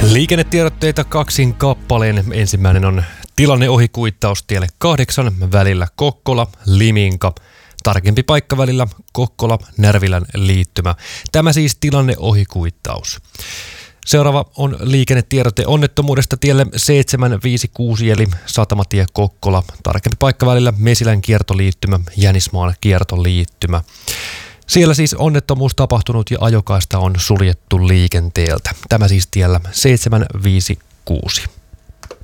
Liikennetiedotteita kaksin kappaleen. Ensimmäinen on tilanne ohikuittaus tielle 8 välillä Kokkola-Liminka. Tarkempi paikka välillä Kokkola-Närvilän liittymä. Tämä siis tilanne ohikuittaus. Seuraava on liikennetiedote onnettomuudesta tielle 756 eli Satamatie Kokkola. Tarkempi paikka välillä Mesilän kiertoliittymä, Jänismaan kiertoliittymä. Siellä siis onnettomuus tapahtunut ja ajokaista on suljettu liikenteeltä. Tämä siis tiellä 756.